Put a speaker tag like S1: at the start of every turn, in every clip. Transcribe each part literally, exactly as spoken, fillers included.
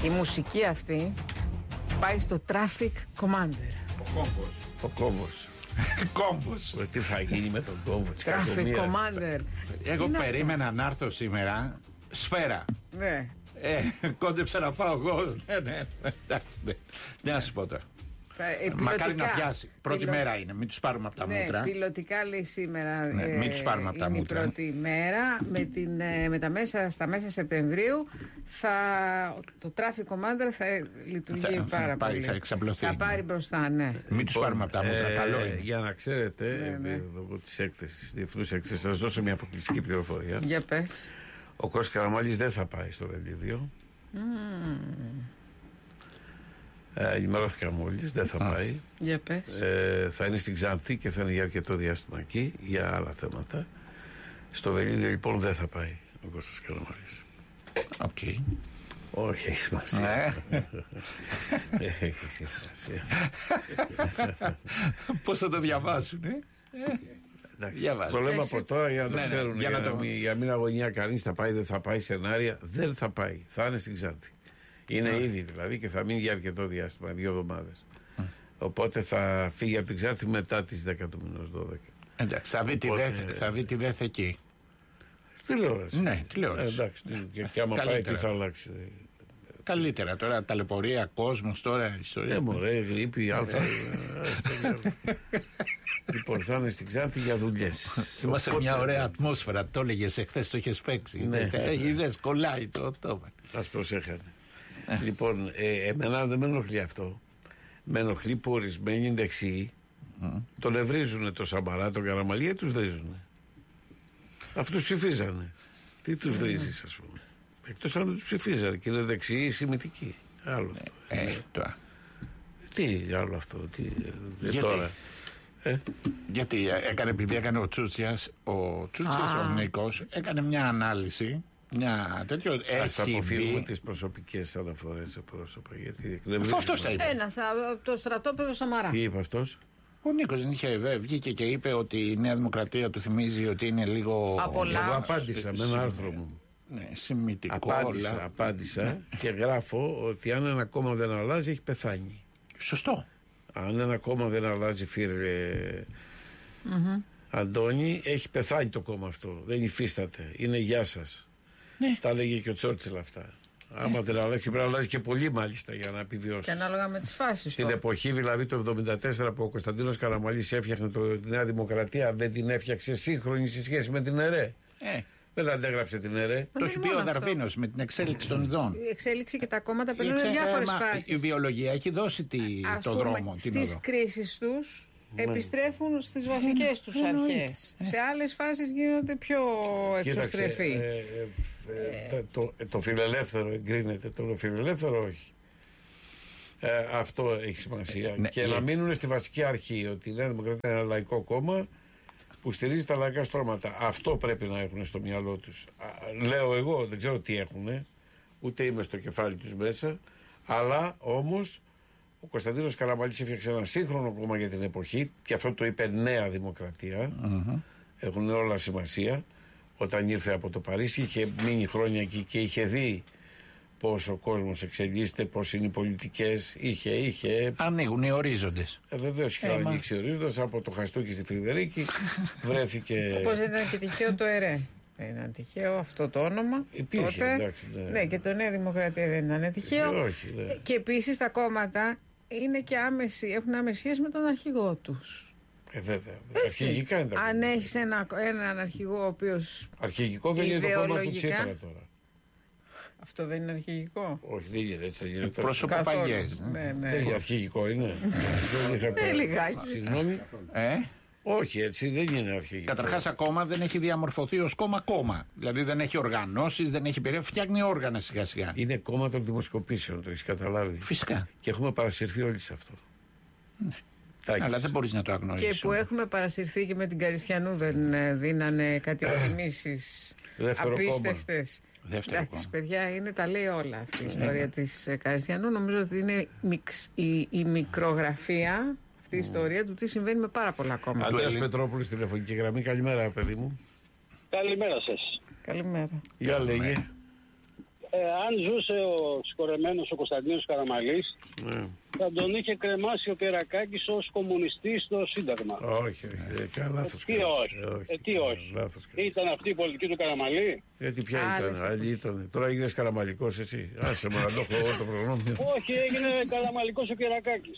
S1: Η μουσική αυτή πάει στο Traffic Commander.
S2: Ο κόμπος.
S3: Ο κόμπος.
S2: Κόμπος.
S3: Τι θα γίνει με τον κόμπο της
S1: Traffic
S3: κακομοίρας.
S1: Commander.
S2: Εγώ
S1: Είναι
S2: περίμενα αυτό να έρθω σήμερα σφαίρα.
S1: Ναι.
S2: Ε, κόντεψα να φάω εγώ. Ναι, ναι. Εντάξει, ναι. Δεν να σου πω τώρα. Μακάρι να πιάσει. Πρώτη
S1: πιλο...
S2: μέρα είναι, μην τους πάρουμε από τα
S1: ναι,
S2: μούτρα.
S1: Πιλωτικά λέει σήμερα.
S2: Ναι, μην τους πάρουμε από τα
S1: είναι
S2: μούτρα.
S1: Η πρώτη μέρα. Με, την, με τα μέσα, στα μέσα Σεπτεμβρίου θα, το Traffic Commander θα λειτουργεί
S2: θα,
S1: πάρα
S2: θα πάρει,
S1: πολύ.
S2: Θα εξαπλωθεί.
S1: Θα πάρει μπροστά, ναι.
S2: Μην τους πάρουμε από τα μούτρα.
S3: Ε,
S2: Καλό είναι.
S3: Για να ξέρετε,
S1: Ναι, ναι.
S3: λόγω της έκθεσης, διεθνούς έκθεσης, θα σας δώσω μια αποκλειστική πληροφορία.
S1: Για πες.
S3: Ο Κώστας Καραμανλής δεν θα πάει στο Βελίδιο.
S1: Mm.
S3: Ε, ενημερώθηκα μόλις, δεν θα πάει.
S1: Για πες.
S3: Ε, θα είναι στην Ξάνθη και θα είναι για αρκετό διάστημα εκεί για άλλα θέματα. Στο Βελίδιο λοιπόν δεν θα πάει ο Κώστας Καραμανλής.
S2: Οκ. Okay.
S3: Όχι, έχει σημασία. Έχει σημασία.
S2: Πώς θα το διαβάσουν, ε?
S3: Το λέμε από τώρα για να το
S2: ναι,
S3: ξέρουν.
S2: ναι,
S3: για,
S2: για,
S3: να
S2: το...
S3: μην, για μην αγωνία κανείς θα πάει, δεν θα πάει σενάρια. Δεν θα πάει. Θα είναι στην Ξάνθη. Είναι yeah. ήδη δηλαδή και θα μείνει για αρκετό διάστημα, δύο εβδομάδες. Mm. Οπότε θα φύγει από την Ξάνθη μετά τις δέκα του μηνός δώδεκα.
S2: Εντάξει, θα δει τη
S3: Οπότε...
S2: δέθ, θα δει τη δέθ εκεί.
S3: Τηλεόραση.
S2: Ναι, τηλεόραση.
S3: Ε, εντάξει, και, και άμα πάει, τι θα αλλάξει.
S2: Καλύτερα τώρα, ταλαιπωρία, κόσμος, τώρα ιστορία.
S3: Ε, μωρέ, γρήπη, αλφα. Λοιπόν, θα είναι στην Ξάνθη για δουλειές.
S2: Είμαστε σε μια ωραία ατμόσφαιρα. Το έλεγες εχθές, το είχες παίξει. Είδες, κολλάει το.
S3: Ας προσέχανε. Λοιπόν, εμένα δεν με ενοχλεί αυτό. Με ενοχλεί που ορισμένοι είναι δεξιοί. Τον ευρίζουνε το Σαμαρά, τον Καραμανλή, τους βρίζουνε. Αυτούς ψηφίζανε. Τι τους βρίζεις, ας πούμε. Εκτός αν τους ψηφίζανε και είναι δεξιοί ή σημητικοί. Άλλο αυτό.
S2: Ε, τώρα.
S3: Τι άλλο αυτό, τι.
S2: Γιατί,
S3: τώρα. Ε?
S2: γιατί έκανε, επειδή έκανε ο Τσούτσιας, ο Τσούτσιας, ο Νίκος, έκανε μια ανάλυση. Μια τέτοιο.
S3: Ας αποφύγουμε τις προσωπικές αναφορές σε πρόσωπα. Γιατί
S2: αυτός τα είπε.
S1: Ένας από το στρατόπεδο Σαμαρά.
S3: Τι είπε αυτός?
S2: Ο Νίκος δεν είχε βγήκε και είπε ότι η Νέα Δημοκρατία του θυμίζει ότι είναι λίγο.
S1: Απολά.
S3: Εγώ απάντησα με ένα άρθρο μου.
S2: Ναι, σημητικό.
S3: Απάντησα,
S2: όλα.
S3: απάντησα και γράφω ότι αν ένα κόμμα δεν αλλάζει έχει πεθάνει.
S2: Σωστό.
S3: Αν ένα κόμμα δεν αλλάζει, φίλε mm-hmm. Αντώνη, έχει πεθάνει το κόμμα αυτό. Δεν υφίσταται. Είναι γεια σας.
S2: Ναι.
S3: Τα έλεγε και ο Τσόρτσιλ αυτά. Άμα ναι. δεν αλλάξει, πρέπει να αλλάζει και πολύ μάλιστα για να επιβιώσει.
S1: Και ανάλογα με τις φάσεις.
S3: Στην το. εποχή δηλαδή το εβδομήντα τέσσερα που ο Κωνσταντίνος Καραμανλής έφτιαχνε το, τη Νέα Δημοκρατία, δεν την έφτιαξε σύγχρονη σε σχέση με την ΕΡΕ. Ε. Δεν αντέγραψε την ΕΡΕ.
S2: Το έχει πει ο Δαρβίνος με την εξέλιξη των ειδών.
S1: Η εξέλιξη και τα κόμματα περνούν διάφορες φάσεις.
S2: Η βιολογία έχει δώσει τη, το πούμε, δρόμο.
S1: Στις κρίσεις τους επιστρέφουν στις βασικές τους αρχές. Σε άλλες φάσεις γίνονται πιο εξωστρεφή.
S3: Ε, ε, ε, ε, το, το φιλελεύθερο εγκρίνεται, το φιλελεύθερο όχι. Ε, αυτό έχει σημασία. Ναι, και ναι. να μείνουν στη βασική αρχή ότι η Νέα Δημοκρατία είναι ένα λαϊκό κόμμα που στηρίζει τα λαϊκά στρώματα. Αυτό πρέπει να έχουν στο μυαλό τους. Α, λέω εγώ, δεν ξέρω τι έχουν, ούτε είμαι στο κεφάλι τους μέσα, αλλά όμως ο Κωνσταντίνος Καραμανλής έφτιαξε ένα σύγχρονο κόμμα για την εποχή και αυτό το είπε Νέα Δημοκρατία. Mm-hmm. Έχουν όλα σημασία. Όταν ήρθε από το Παρίσι είχε μείνει χρόνια εκεί και είχε δει πώς ο κόσμος εξελίσσεται, πώς είναι οι πολιτικές. Είχε, είχε.
S2: Ανοίγουν οι ορίζοντες.
S3: Ε, βεβαίως και ε, ανοίξει ορίζοντας. Από το Χαστούκι στη Φρυδερίκη βρέθηκε.
S1: Όπως δεν ήταν και τυχαίο το ΕΡΕ. Δεν ήταν τυχαίο αυτό το όνομα.
S3: Υπήρχε,
S1: τότε.
S3: Εντάξει, ναι.
S1: ναι, και το Νέα Δημοκρατία δεν ήταν τυχαίο.
S3: Ε, όχι, ναι.
S1: Και επίσης τα κόμματα είναι και άμεση, έχουν άμεση σχέση με τον αρχηγό τους.
S3: Ε, βέβαια. Αρχηγικά είναι τα κόμματα.
S1: Αν έχεις ένα, έναν αρχηγό ο οποίος.
S3: Αρχηγικό δεν είναι το κόμμα του Τσίπρα τώρα.
S1: Αυτό δεν είναι αρχηγικό.
S3: Όχι, δεν είναι έτσι. Δεν είναι
S2: πρόσωπο παγιές.
S1: Ναι, ναι.
S3: Δεν είναι αρχηγικό, είναι.
S1: Ε, λιγάκι.
S3: Συγγνώμη.
S2: Ε?
S3: Όχι, έτσι δεν είναι αρχηγικό.
S2: Καταρχάς ακόμα δεν έχει διαμορφωθεί ως κόμμα κόμμα. Δηλαδή δεν έχει οργανώσεις, δεν έχει περιέχει, φτιάχνει όργανα σιγά σιγά.
S3: Είναι κόμμα των δημοσκοπήσεων, το έχεις καταλάβει.
S2: Φυσικά.
S3: Και έχουμε παρασυρθεί όλοι σε αυτό.
S2: Ναι. Αλλά δεν μπορείς να το αγνοήσεις.
S1: Και που έχουμε παρασυρθεί και με την Καριστιανού δεν δίνανε κάτι εκτιμήσεις απίστευτες.
S2: Δεύτερο
S1: Εντάξει, παιδιά, είναι, τα λέει όλα αυτή η ιστορία της Καριστιανού. Νομίζω ότι είναι μικ, η, η μικρογραφία αυτή η ιστορία του τι συμβαίνει με πάρα πολλά κόμματα.
S3: Αντρέας Πετρόπουλος, τηλεφωνική γραμμή. Καλημέρα, παιδί μου.
S4: Καλημέρα σας.
S1: Καλημέρα.
S3: Για λέγε.
S4: ε, αν ζούσε ο συγχωρεμένος ο Κωνσταντίνος Καραμαλής, ναι, θα τον είχε κρεμάσει ο Κερακάκης ως κομμουνιστής στο Σύνταγμα.
S3: Όχι, όχι. Ε, λάθος.
S4: Τι όχι. Ε, τι όχι.
S3: Λάθος,
S4: ήταν αυτή η πολιτική του Καραμαλή.
S3: Γιατί ποια ήταν, άλλη ήταν. Τώρα έγινες Καραμαλικός εσύ. Άσε με να το έχω εγώ το προνόμιο.
S4: Όχι, έγινε Καραμαλικός ο Κερακάκης.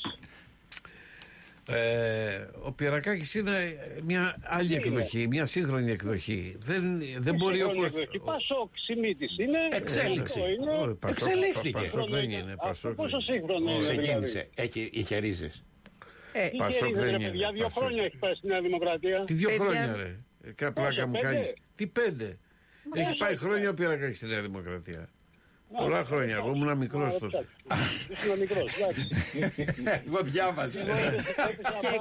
S3: Ε, ο Πιερακάκης είναι μια άλλη είναι. εκδοχή, μια σύγχρονη εκδοχή. Δεν, δεν μπορεί ο κόσμος.
S4: Πασόκ, Σιμίτης είναι.
S2: Εξέλιξη.
S4: Είναι...
S2: Εξελίχθηκε.
S3: Πασόκ δεν είναι.
S4: Πασόκ πόσο σύγχρονο είναι.
S2: Ξεκίνησε. Έχει, είχε ρίζες.
S4: Ε, Πασόκ δεν είναι. Για δύο χρόνια έχει πάει στη Νέα Δημοκρατία.
S3: Τι δύο χρόνια ρε. Καπλάκα μου κάνεις. Τι πέντε. Έχει πάει χρόνια ο Πιερακάκης στη Νέα Δημοκρατία. Πολλά χρόνια, εγώ ήμουν μικρός τότε.
S4: Ήσουν μικρός, εντάξει.
S2: Εγώ διάβαζα.
S1: Και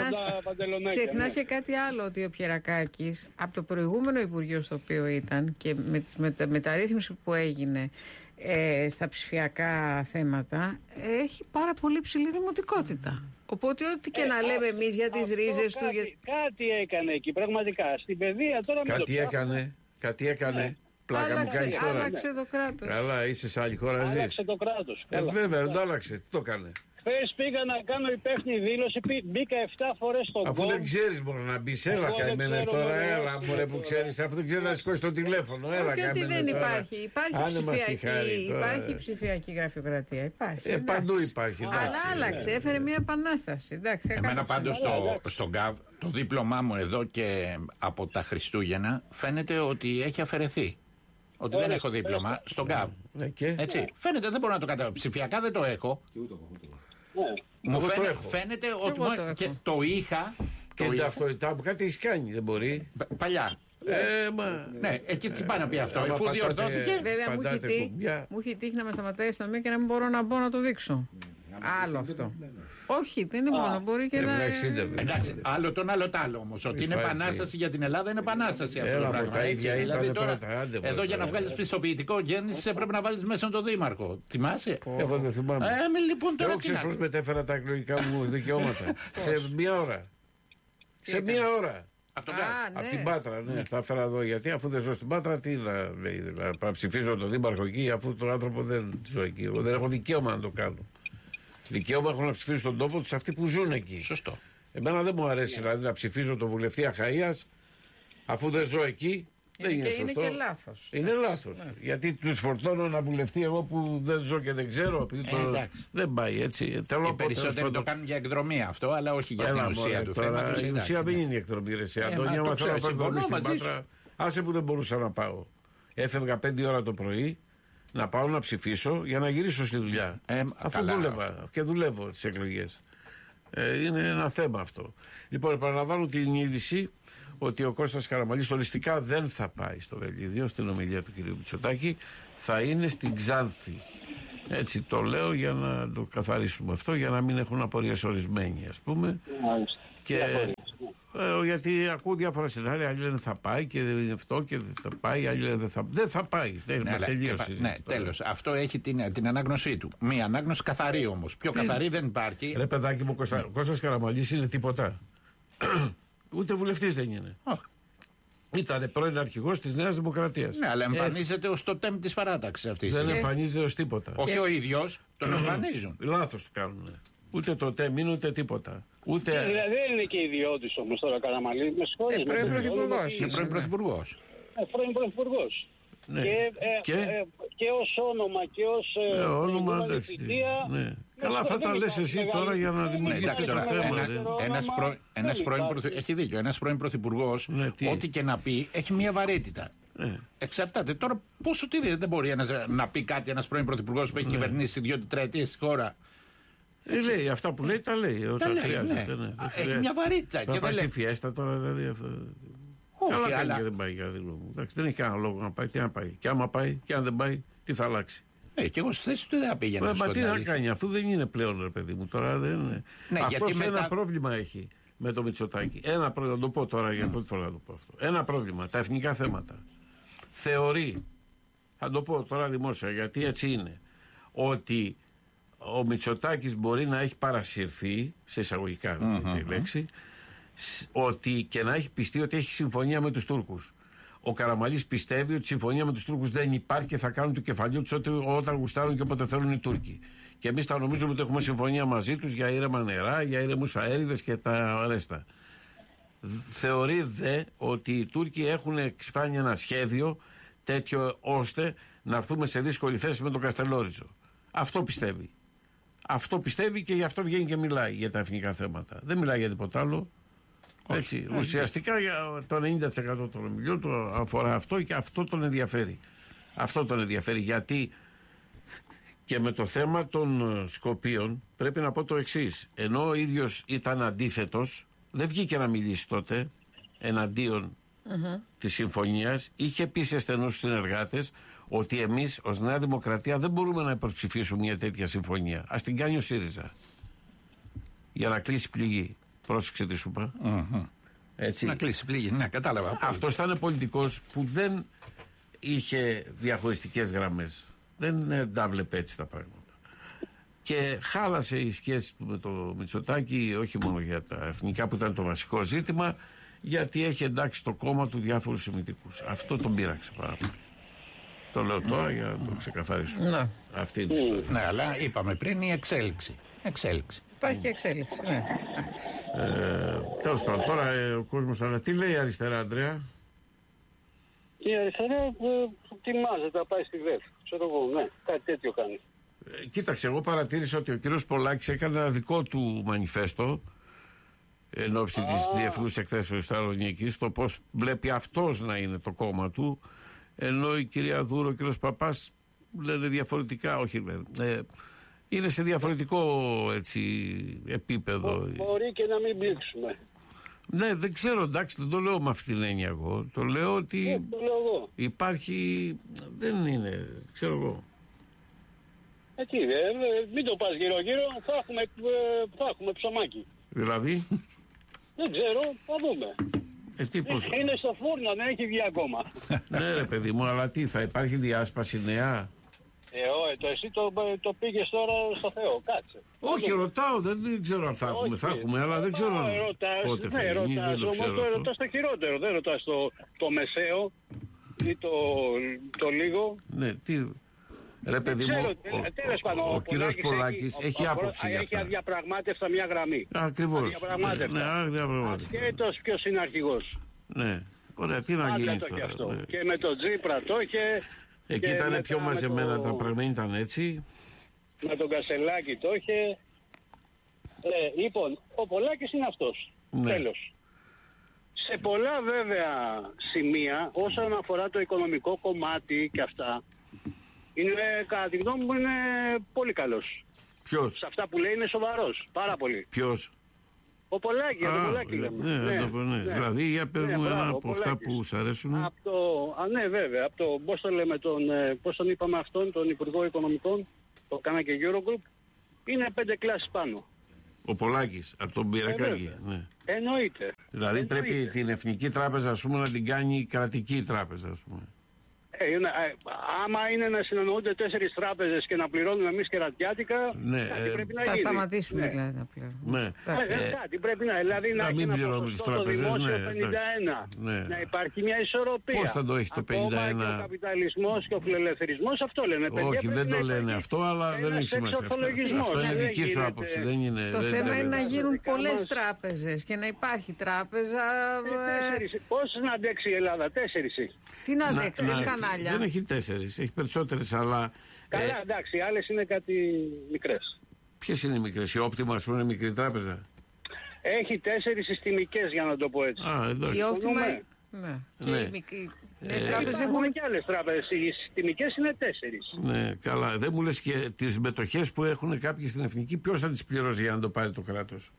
S1: ξεχνάς και κάτι άλλο, ότι ο Πιερακάκης από το προηγούμενο Υπουργείο στο οποίο ήταν και με τη μετα, μεταρρύθμιση που έγινε ε, στα ψηφιακά θέματα, έχει πάρα πολύ ψηλή δημοτικότητα. Οπότε ό,τι και ε, να λέμε εμείς για τις ρίζες του... Για...
S4: Κάτι έκανε εκεί, πραγματικά. Στην παιδεία τώρα...
S3: Κάτι έκανε, κάτι έκανε. Πλάκα μου κάνεις τώρα.
S1: Άλλαξε το κράτος.
S3: Καλά, είσαι σε άλλη χώρα ζεις.
S4: Άλλαξε το κράτος.
S3: Ε, βέβαια, δεν το άλλαξε. Τι το έκανε.
S4: Χθες πήγα να κάνω υπεύθυνη δήλωση, μπήκα εφτά φορές στον κόμμα.
S3: Αφού δεν ξέρεις μπορεί να μπεις, έλα καημένα τώρα, έλα μωρέ που ξέρεις, αφού δεν ξέρεις να σηκώσεις το τηλέφωνο, έλα καημένα.
S1: Όχι ότι δεν υπάρχει, υπάρχει ψηφιακή, υπάρχει ψηφιακή γραφειοκρατία, υπάρχει.
S3: Ε, παντού υπάρχει.
S1: Αλλά άλλαξε, έφερε μια επανάσταση.
S2: Εμένα πάντως στο γκαβ, το δίπλωμά μου εδώ και από τα Χριστούγεννα φαίνεται ότι έχει αφαιρεθεί. Ότι δεν έχω δίπλωμα στον γκαβ. Έτσι. Φαίνεται, δεν μπορώ να το καταλάβω. Ψηφιακά δεν το έχω. Μου φαίνεται ότι και το είχα.
S3: Και την ταυτότητά μου κάτι έχει κάνει, δεν μπορεί.
S2: Παλιά.
S3: Ε, μα...
S2: Ναι, εκεί τι πάει να πει αυτό, εφού διορθώθηκε.
S1: Βέβαια μου έχει τύχει να με σταματάει η αστυνομία και να μην μπορώ να μπω να το δείξω. Άλλο αυτό. Όχι, δεν είναι μόνο. Μπορεί και να.
S2: Εντάξει, άλλο τον άλλο τ' άλλο όμως. Ότι είναι επανάσταση για την Ελλάδα είναι επανάσταση αυτό το πράγμα. Δηλαδή τώρα, εδώ για να βγάλεις πιστοποιητικό γέννηση έπρεπε να βάλεις μέσα τον Δήμαρχο. Θυμάσαι?
S3: Εγώ δεν θυμάμαι.
S2: Ε, λοιπόν τώρα τι να.
S3: Πώς μετέφερα τα εκλογικά μου δικαιώματα. Σε μία ώρα. Σε μία ώρα.
S2: Από,
S3: Α, από την Πάτρα, ναι. Θα έφερα εδώ γιατί αφού δεν ζω στην Πάτρα, τι να λέει. Να ψηφίζω τον Δήμαρχο εκεί, αφού τον άνθρωπο δεν ζω εκεί. Εγώ δεν έχω δικαίωμα να το κάνω. Δικαίωμα έχουν να ψηφίσουν στον τόπο τους αυτοί που ζουν εκεί.
S2: Σωστό.
S3: Εμένα δεν μου αρέσει δηλαδή να ψηφίζω τον βουλευτή Αχαΐας αφού δεν ζω εκεί. Δεν είναι, είναι σωστό.
S1: Είναι και λάθος.
S3: Είναι λάθος. Ναι. Γιατί τους φορτώνω να βουλευτεί εγώ που δεν ζω και δεν ξέρω. Ε, το... Δεν πάει έτσι.
S2: Οι περισσότεροι το κάνουν για εκδρομή αυτό, αλλά όχι για Έλα, την ουσία μωρέ, του θέματος.
S3: Η ουσία δεν είναι η εκδρομή. Ρε, Αντώνια, μα θέλω να πάω εκδρομή στην Πάτρα. Άσε που δεν μπορούσα να πάω. Έφευγα πέντε ώρα το πρωί. Να πάω να ψηφίσω για να γυρίσω στη δουλειά. Ε, αφού καλά, δούλευα αυτό. Και δουλεύω τις εκλογές. Ε, είναι ένα θέμα αυτό. Λοιπόν, επαναλαμβάνω την είδηση ότι ο Κώστας Καραμαλής οριστικά δεν θα πάει στο Βελγίδιο, στην ομιλία του κ. Μητσοτάκη, θα είναι στην Ξάνθη. Έτσι το λέω για να το καθαρίσουμε αυτό, για να μην έχουν απορίες ορισμένοι, ας πούμε. Μάλιστα. Και... Ε, γιατί ακούω διάφορα σενάρια, άλλοι λένε θα πάει και δεν είναι αυτό και δεν θα πάει, άλλοι λένε δεν θα, δεν θα πάει. Δεν ναι, τελείωσε.
S2: Ναι, τέλος. Αυτό έχει την, την ανάγνωσή του. Μία ανάγνωση καθαρή όμως. Πιο καθαρή δεν υπάρχει.
S3: Ρε παιδάκι μου, Κώστα, ο Κώστας Καραμαλής είναι τίποτα. Ούτε βουλευτής δεν είναι. Oh. Ήταν πρώην αρχηγός της Νέας Δημοκρατίας.
S2: Ναι, αλλά εμφανίζεται ως το τέμ της παράταξης αυτής.
S3: Δεν εμφανίζεται ως τίποτα.
S2: Όχι και... ο ίδιος, τον εμφανίζουν.
S3: Λάθος το κάνουν. Ούτε το τέμ είναι ούτε τίποτα. Ούτε...
S4: Δηλαδή δεν είναι και ιδιώτης όμως τώρα Καραμαλή. Με συγχωρείτε.
S1: Ε, πρώην πρωθυπουργός.
S2: Είναι πρώην πρωθυπουργός.
S4: Ε, πρώην πρωθυπουργός.
S3: Ναι.
S4: Και, ε,
S3: και...
S4: Ε, και ως όνομα και ως
S3: ε, όνομα, εντάξει, ναι. Καλά, αυτά τα λες εσύ τώρα για να δημιουργήσεις το θέμα.
S2: Ένας πρώην πρωθυπουργός, έχει δίκιο, ένας πρώην πρωθυπουργός, ό,τι και να πει, έχει μια βαρύτητα. Εξαρτάται. Τώρα πόσο τι δεν μπορεί να πει κάτι ένας πρώην πρωθυπουργός που έχει κυβερνήσει δύο τετραετίες στη χώρα.
S3: Ε, λέει, αυτά που λέει τα λέει.
S2: Τα λέει, ναι. Ναι. Έχει μια βαρύτητα.
S3: Θα πάει στη φιέστα τώρα, δηλαδή. Αυτό. Όχι, καλά κάνει αλλά... και δεν πάει για δήλω μου. Εντάξει, δεν έχει κανένα λόγο να πάει. Τι να πάει. Και άμα πάει, και αν δεν πάει, τι θα αλλάξει.
S2: Ε, και εγώ στη θέση του δεν θα πήγαινα.
S3: Μα τι θα κάνει, αφού δεν είναι πλέον, ρε παιδί μου. Τώρα δεν είναι. Ναι, αυτός ένα μετά... πρόβλημα έχει με το Μητσοτάκη. Ένα πρόβλημα, να το πω τώρα για πρώτη φορά να το πω αυτό. Ένα πρόβλημα, τα εθνικά θέματα. Θεωρεί, θα το πω τώρα δημόσια, γιατί έτσι είναι, ότι ο Μητσοτάκης μπορεί να έχει παρασυρθεί, σε εισαγωγικά mm-hmm. η λέξη, ότι και να έχει πιστεί ότι έχει συμφωνία με τους Τούρκους. ο Καραμανλής πιστεύει ότι η συμφωνία με τους Τούρκους δεν υπάρχει και θα κάνουν το κεφαλιό τους όταν γουστάρουν και όποτε θέλουν οι Τούρκοι. Και εμείς θα νομίζουμε ότι έχουμε συμφωνία μαζί τους για ήρεμα νερά, για ήρεμους αέριδες και τα αρέστα. Θεωρεί δε ότι οι Τούρκοι έχουν εξφάνει ένα σχέδιο τέτοιο ώστε να έρθουμε σε δύσκολη θέση με τον Καστελόριζο. Αυτό πιστεύει. Αυτό πιστεύει και γι' αυτό βγαίνει και μιλάει για τα εθνικά θέματα. Δεν μιλάει για τίποτα άλλο. Έτσι, ουσιαστικά για το ενενήντα τοις εκατό των ομιλιών του αφορά αυτό και αυτό τον ενδιαφέρει. Αυτό τον ενδιαφέρει γιατί και με το θέμα των Σκοπίων πρέπει να πω το εξής. Ενώ ο ίδιος ήταν αντίθετος, δεν βγήκε να μιλήσει τότε εναντίον mm-hmm. της συμφωνίας. Είχε πει σε στενούς συνεργάτες ότι εμείς ως Νέα Δημοκρατία δεν μπορούμε να υπερψηφίσουμε μια τέτοια συμφωνία. Ας την κάνει ο ΣΥΡΙΖΑ. Για να κλείσει πληγή. Πρόσεξε τι σου είπα.
S2: Mm-hmm.
S3: Έτσι.
S2: Να κλείσει πληγή, ναι, κατάλαβα.
S3: Αυτός ήταν πολιτικός που δεν είχε διαχωριστικές γραμμές. Δεν τα βλέπε έτσι τα πράγματα. Και χάλασε η σχέση του με το Μητσοτάκη, όχι μόνο για τα εθνικά που ήταν το βασικό ζήτημα, γιατί έχει εντάξει το κόμμα του διάφορους συμμετικούς. Αυτό τον πείραξε πάρα πολύ. Το λέω τώρα για να το ξεκαθαρίσω.
S1: Ναι.
S3: Αυτή είναι η ιστορία.
S2: Ναι, αλλά είπαμε πριν η εξέλιξη. Εξέλιξη.
S1: Υπάρχει εξέλιξη, ναι.
S3: Ε, τέλος πάντων, τώρα ε, ο κόσμος, αλλά τι λέει η αριστερά, Ανδρέα?
S4: Η αριστερά ε, ετοιμάζεται να πάει στη ΔΕΦ. Ξέρω εγώ, ναι, κάτι τέτοιο κάνει.
S3: Ε, κοίταξε, εγώ παρατήρησα ότι ο κύριος Πολάκης έκανε ένα δικό του μανιφέστο εν ώψη της διεθνούς εκθέσεως της Θεσσαλονίκης, το πώς βλέπει αυτός να είναι το κόμμα του, ενώ η κυρία Δούρο, ο κύριος Παπάς λένε διαφορετικά, όχι λένε. Ε, είναι σε διαφορετικό έτσι, επίπεδο.
S4: Μπο, μπορεί και να μην μπλήξουμε.
S3: Ναι, δεν ξέρω, εντάξει, δεν το λέω με αυτή την έννοια εγώ. Το λέω ότι
S4: ε, το λέω εγώ.
S3: Υπάρχει, δεν είναι, ξέρω εγώ.
S4: Εκεί, ε, μην το πας γύρω-γύρω, θα έχουμε, ε, θα έχουμε ψωμάκι.
S3: Δηλαδή?
S4: Δεν ξέρω, θα δούμε.
S3: Ε, τι, πώς...
S4: Είναι στο φούρνο, δεν έχει βγει ακόμα.
S3: Ναι ρε παιδί μου, αλλά τι, θα υπάρχει διάσπαση νέα?
S4: Ε, ό, το εσύ το, το πήγες τώρα στο Θεό, κάτσε.
S3: Όχι, ρωτάω, δεν, δεν ξέρω αν θα έχουμε,
S4: Όχι.
S3: θα έχουμε, αλλά δεν ξέρω
S4: Α, ρωτάς,
S3: πότε θα
S4: ναι,
S3: γίνει,
S4: ρωτάς,
S3: δεν το ξέρω.
S4: όμως, ρωτάς το χειρότερο, δεν ρωτάς το, το μεσαίο ή το, το λίγο.
S3: Ναι, τι... Ρε παιδί μου, ο, ο, ο, ο κύριος Πολάκης έχει, έχει άποψη για αυτά.
S4: Έχει αδιαπραγμάτευτα μια γραμμή.
S3: Ακριβώς. Ναι, αδιαπραγμάτευτα.
S4: Ασχέτως ποιος είναι αρχηγός.
S3: Ναι, ωραία, τι να γίνει
S4: το
S3: τώρα.
S4: αυτό.
S3: Ναι.
S4: Και με τον Τζίπρα το είχε.
S3: Εκεί ήταν πιο μαζεμένα το... τα πράγματα, ήταν έτσι.
S4: Με τον Κασελάκη το είχε. Ε, λοιπόν, ο Πολάκης είναι αυτός. Ναι. Τέλος. Σε πολλά βέβαια σημεία, όσον αφορά το οικονομικό κομμάτι και αυτά, είναι, κατά τη γνώμη μου, είναι πολύ καλός.
S3: Ποιος?
S4: Σε αυτά που λέει είναι σοβαρός, πάρα πολύ.
S3: Ποιος?
S4: Ο Πολάκη, ο Πολάκη λέμε.
S3: Ναι, ναι, ναι, ναι. ναι. Δηλαδή, για πες μου ναι, ένα από αυτά που σου αρέσουν.
S4: Από το, α, ναι, βέβαια. Από το, πώς το λέμε, τον, πώς τον είπαμε αυτόν, τον Υπουργό Οικονομικών, το κάνα και Eurogroup, είναι πέντε κλάσεις πάνω.
S3: Ο Πολάκης, από τον Πυρακάκη.
S4: Ε,
S3: ναι.
S4: Εννοείται.
S3: Δηλαδή
S4: Εννοείται.
S3: πρέπει την Εθνική Τράπεζα, ας πούμε, να την κάνει κρατική τράπεζα, ας πούμε.
S4: Ε, είναι, ε, άμα είναι να συνεννοούνται τέσσερις τράπεζες και να πληρώνουμε εμείς κερατιάτικα,
S3: ναι,
S4: κάτι
S3: ε,
S4: πρέπει να
S1: θα
S4: γίνει.
S1: σταματήσουμε
S4: ναι.
S1: δηλαδή να πληρώνουμε.
S3: Ναι.
S4: Ε, ε, κάτι πρέπει να, δηλαδή
S3: να,
S4: να
S3: μην
S4: έχει
S3: πληρώνουμε τις τράπεζες,
S4: το δημόσιο
S3: ναι,
S4: πενήντα ένα.
S3: Ναι.
S4: Να υπάρχει μια ισορροπία.
S3: Πώς θα το έχει το πενήντα ένα?
S4: Ακόμα και ο καπιταλισμός και ο φιλελευθερισμός αυτό λένε.
S3: Όχι, δεν το λένε αυτό, αλλά δεν έχει σημασία. Αυτό είναι δική σου άποψη.
S1: Το θέμα είναι να γίνουν πολλές τράπεζες και να υπάρχει τράπεζα.
S4: Πώς να αντέξει η Ελλάδα, τέσσερις έχει.
S1: Τι να αντέξει, δεν έχει κανάλια.
S3: Δεν έχει τέσσερις, έχει περισσότερες, αλλά.
S4: Καλά, εντάξει, οι άλλες είναι κάτι μικρές.
S3: Ποιες είναι οι μικρές? Η Optima, ας πούμε, είναι μικρή τράπεζα.
S4: Έχει τέσσερις συστημικές, για να το πω έτσι.
S3: Α, εντάξει.
S1: Η Optima. Ναι.
S3: Ναι.
S1: Και οι
S3: ε,
S1: τράπεζες
S4: έχουν και άλλες τράπεζες. Οι συστημικές είναι τέσσερις.
S3: Ναι, καλά. Δεν μου λες και τις μετοχές που έχουν κάποιοι στην Εθνική, ποιος θα τις πληρώσει για να το πάρει το κράτος?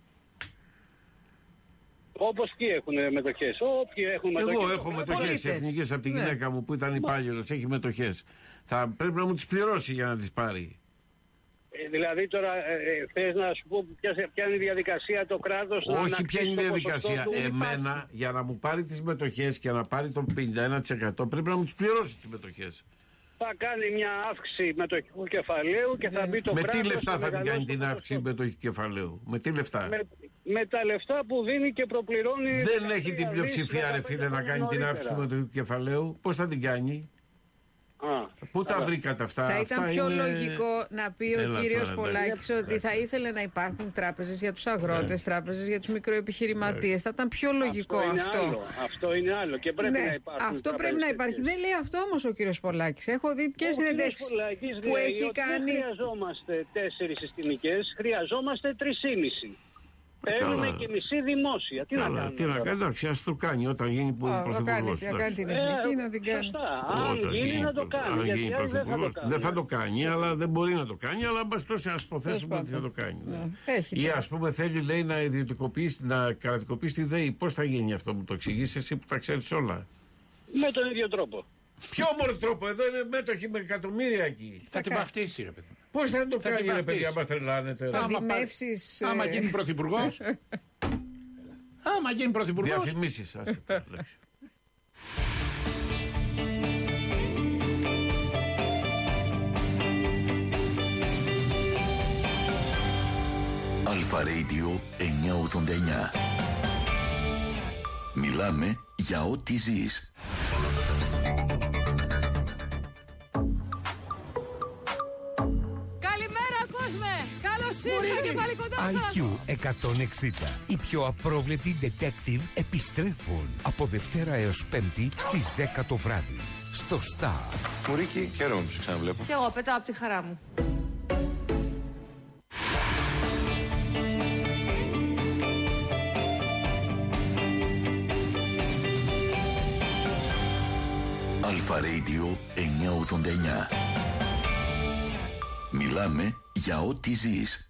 S4: Όπως ποιοι έχουν μετοχές. Όποιοι έχουν μετοχές.
S3: Εγώ έχω μετοχές εθνικές από τη ναι. γυναίκα μου που ήταν υπάλληλος, έχει μετοχές. Θα πρέπει να μου τις πληρώσει για να τις πάρει.
S4: Ε, δηλαδή τώρα ε, ε, θες να σου πω ποια, ποια είναι η διαδικασία το κράτος?
S3: Όχι ποια είναι η διαδικασία. Εμένα υπάρχει. Για να μου πάρει τις μετοχές και να πάρει το πενήντα ένα τοις εκατό πρέπει να μου τις πληρώσει τις μετοχές.
S4: Θα κάνει μια αύξηση μετοχικού κεφαλαίου και θα μπει το
S3: με
S4: κράτος.
S3: Με τι λεφτά θα την κάνει την αύξηση μετοχικού κεφαλαίου? Με τι λεφτά?
S4: Με, με τα λεφτά που δίνει και προπληρώνει.
S3: Δεν έχει την πλειοψηφία, ρε φίλε, να κάνει την αύξηση του μετοχικού κεφαλαίου. Πώς θα την κάνει?
S4: Α,
S3: Πού τα βρήκατε αυτά?
S1: Θα ήταν
S3: αυτά
S1: πιο
S3: είναι...
S1: λογικό να πει ο
S3: Έλα
S1: κύριος
S3: τώρα,
S1: Πολάκης
S3: ναι.
S1: ότι θα ήθελε να υπάρχουν τράπεζες για τους αγρότες, ναι. τράπεζες για τους μικροεπιχειρηματίες. Θα ήταν πιο λογικό
S4: αυτό. Είναι
S1: αυτό.
S4: Άλλο. Αυτό είναι άλλο και πρέπει
S1: ναι,
S4: να υπάρχουν.
S1: Αυτό πρέπει να υπάρχει. Δεν λέει αυτό όμως ο κύριος Πολάκης. Έχω δει ποιες συνεντεύξεις που
S4: λέει
S1: έχει
S4: ότι
S1: κάνει.
S4: Δεν χρειαζόμαστε τέσσερις συστημικές, χρειαζόμαστε τρεις-και-μισή. Παίρνουμε και μισή δημόσια. Τι καλά, να κάνουμε?
S3: Τι να κάνει, εντάξει, ας το κάνει όταν γίνει πρωθυπουργός.
S1: Να κάνει την εθνική, να την κάνει.
S4: Σωστά. Αν γίνει να το κάνει. Γιατί δεν θα το κάνει.
S3: Δεν θα το κάνει, αλλά δεν μπορεί να το κάνει, αλλά μπας τόσο ας υποθέσουμε ότι θα το κάνει. Ή ας πούμε θέλει, λέει, να ιδιωτικοποιήσει, να κρατικοποιήσει τη ΔΕΗ. Πώς θα γίνει αυτό, μου το εξηγείς εσύ που τα ξέρεις όλα?
S4: Με τον ίδιο τρόπο.
S3: Ποιο μόνο τρόπο? Εδώ είναι μέτοχοι με εκατομμύρια εκεί.
S2: Θα την βαφτίσει, ρε παιδί.
S3: Πώς θα το κάνει, ρε παιδιά, μας τρελάνετε?
S1: Θα δημεύσεις...
S2: Άμα γίνει πρωθυπουργός. Άμα γίνει πρωθυπουργός.
S3: Διαφημίσεις, άσε τα λέξη.
S5: Αλφα Radio εννιακόσια ογδόντα εννιά. Μιλάμε για ό,τι ζεις.
S6: Ήρθα και πάλι κοντά σας. άι κιου εκατόν εξήντα. Οι πιο απρόβλεπτοι detective επιστρέφουν από Δευτέρα έως Πέμπτη στις δέκα το βράδυ. Στο Star.
S7: Μουρίκη, χαίρομαι που σε ξαναβλέπω.
S8: Κι εγώ πετάω από τη χαρά μου.
S5: Αλφα Radio εννιακόσια ογδόντα εννιά. Μιλάμε για ό,τι ζεις.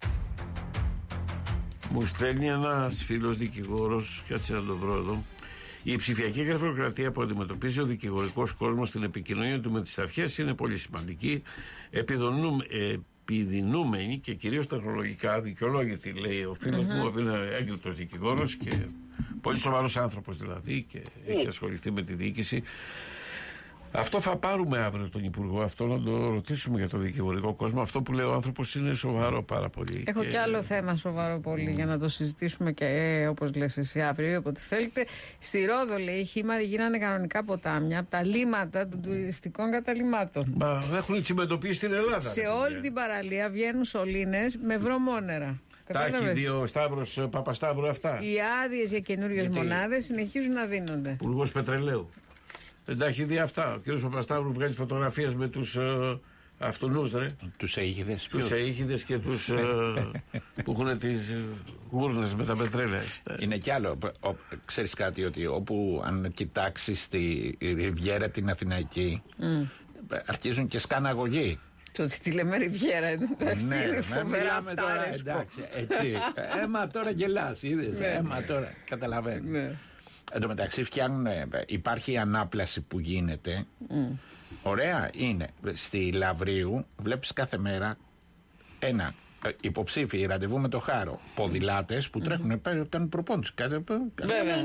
S3: Μου στέλνει ένας φίλος δικηγόρος, κάτσε να το βρω εδώ. Η ψηφιακή γραφειοκρατία που αντιμετωπίζει ο δικηγορικός κόσμος στην επικοινωνία του με τις αρχές είναι πολύ σημαντική, επιδεινούμενη και κυρίως τεχνολογικά δικαιολόγητη, λέει ο φίλος mm-hmm. μου, που είναι έγκριτος δικηγόρος και πολύ σοβαρός άνθρωπος δηλαδή και mm. έχει ασχοληθεί με τη διοίκηση. Αυτό θα πάρουμε αύριο τον Υπουργό, αυτό να το ρωτήσουμε για το δικηγορικό κόσμο. Αυτό που λέει ο άνθρωπος είναι σοβαρό πάρα πολύ.
S1: Έχω
S3: και...
S1: κι άλλο θέμα σοβαρό πολύ mm. για να το συζητήσουμε και ε, όπως λες εσύ αύριο, όποτε θέλετε. Στη Ρόδο, λέει, χήμαροι γίνανε κανονικά ποτάμια από τα λίμματα των τουριστικών καταλυμάτων.
S3: Μα έχουν τσιμεντοποιήσει στην Ελλάδα.
S1: Σε όλη την παραλία βγαίνουν σωλήνες με βρωμόνερα.
S3: Τα έχει δει ο Σταύρος Παπασταύρου αυτά.
S1: Οι άδειες για καινούριες Γιατί... μονάδες συνεχίζουν να δίνονται.
S3: Υπουργός Πετρελαίου. Δεν τα έχει δει αυτά. Ο κ. Παπασταύρου βγάζει φωτογραφίες με τους ε, αυτονούς, ρε.
S2: Τους αίγιδες.
S3: Τους αίγιδες και τους ε, που έχουν τις ε, γούρνες με τα πετρέλαια.
S2: Είναι κι άλλο. Ο, ξέρεις κάτι, ότι όπου αν κοιτάξεις τη Ριβιέρα την Αθηναϊκή, mm. αρχίζουν και σκάνε αγωγή.
S1: Το ότι τη λέμε Ριβιέρα, εντάξει,
S2: ναι,
S1: είναι φοβερά αυτά,
S2: τώρα, εντάξει, έτσι. Έμα τώρα γελάς, είδες, έμα τώρα, καταλαβαίνεις. Ναι. Εν τω μεταξύ φτιάχνουν, υπάρχει η ανάπλαση που γίνεται. Mm. Ωραία είναι. Στη Λαβρίου βλέπεις κάθε μέρα ένα υποψήφιοι ραντεβού με το Χάρο. Ποδηλάτες που τρέχουν, mm. κάνουν προπόνηση. Βέβαια.